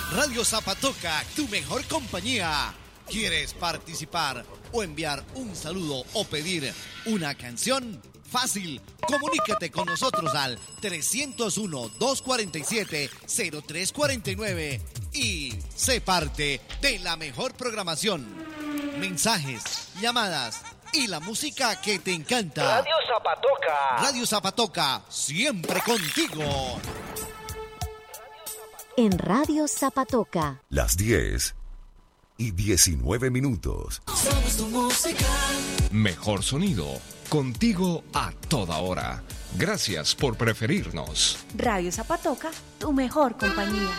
Radio Zapatoca, tu mejor compañía. ¿Quieres participar o enviar un saludo o pedir una canción? Fácil, comunícate con nosotros al 301-247-0349 y sé parte de la mejor programación. Mensajes, llamadas y la música que te encanta. Radio Zapatoca. Radio Zapatoca, siempre contigo. En Radio Zapatoca. Las 10:19. Somos tu música. Mejor sonido, contigo a toda hora. Gracias por preferirnos. Radio Zapatoca, tu mejor compañía.